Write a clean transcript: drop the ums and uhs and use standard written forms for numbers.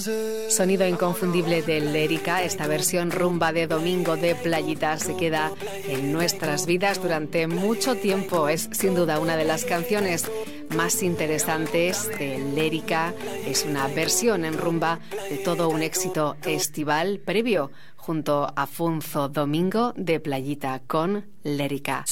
Sonido inconfundible de Lérica. Esta versión rumba de Domingo de Playita se queda en nuestras vidas durante mucho tiempo. Es sin duda una de las canciones más interesantes de Lérica. Es una versión en rumba de todo un éxito estival previo junto a Funzo. Domingo de Playita con Lérica.